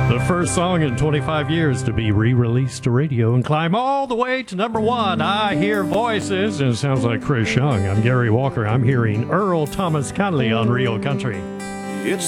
The first song in 25 years to be re-released to radio and climb all the way to number one. I hear voices, and it sounds like Chris Young. I'm Gary Walker. I'm hearing Earl Thomas Conley on Real Country.